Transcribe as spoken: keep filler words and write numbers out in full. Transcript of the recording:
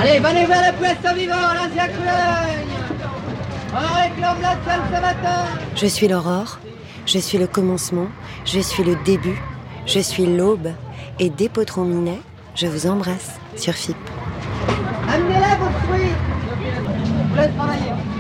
Allez, venez voir le poisson vivant, l'ancien Coulogne. On réclame la salle ce matin. Je suis l'aurore, je suis le commencement, je suis le début, je suis l'aube. Et dès Potron Minet, je vous embrasse sur F I P. Amenez-la vos fruits. Vous laisse travailler.